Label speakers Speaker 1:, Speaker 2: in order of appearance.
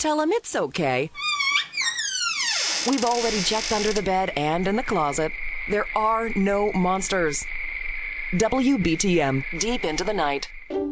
Speaker 1: tell him it's okay. We've already checked under the bed and in the closet. There are no monsters. WBTM, deep into the night.